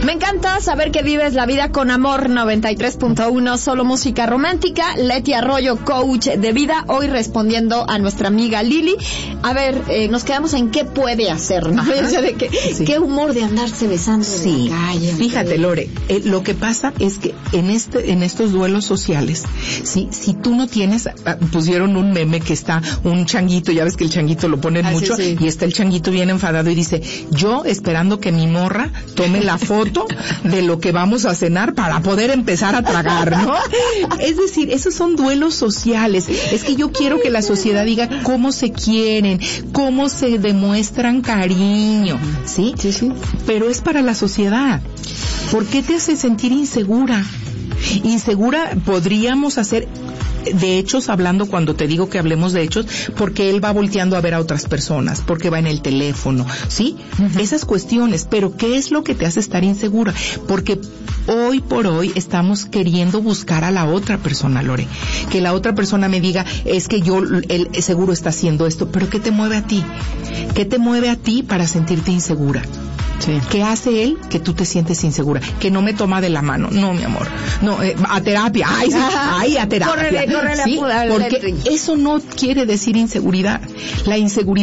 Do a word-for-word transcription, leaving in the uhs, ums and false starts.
Me encanta saber que vives la vida con amor. Noventa y tres punto uno, solo música romántica. Leti Arroyo, coach de vida, hoy respondiendo a nuestra amiga Lili. A ver, eh, nos quedamos en qué puede hacer, ¿no? O sea, de que, sí. Qué humor de andarse besando sí. en la calle. Fíjate, Lore, eh, lo que pasa es que en este, en estos duelos sociales, si, si tú no tienes, pusieron un meme que está un changuito, ya ves que el changuito lo ponen ah, mucho, sí, sí. y está el changuito bien enfadado y dice, yo esperando que mi morra tome la foto de lo que vamos a cenar para poder empezar a tragar, ¿no? Es decir, esos son duelos sociales. Es que yo quiero que la sociedad diga cómo se quieren, cómo se demuestran cariño, ¿sí? Sí, sí. Pero es para la sociedad. ¿Por qué te hace sentir insegura? Insegura podríamos hacer de hechos, hablando cuando te digo que hablemos de hechos, porque él va volteando a ver a otras personas, porque va en el teléfono, ¿sí? Uh-huh. Esas cuestiones, pero ¿qué es lo que te hace estar insegura? Porque hoy por hoy estamos queriendo buscar a la otra persona, Lore. Que la otra persona me diga, es que yo, él seguro está haciendo esto, pero ¿qué te mueve a ti? ¿Qué te mueve a ti para sentirte insegura? Sí. ¿Qué hace él que tú te sientes insegura? Que no me toma de la mano. No, mi amor. No, eh, a terapia. Ay, sí. Ay, a terapia. Córrele, córrele, ¿sí? Porque eso no quiere decir inseguridad. La inseguridad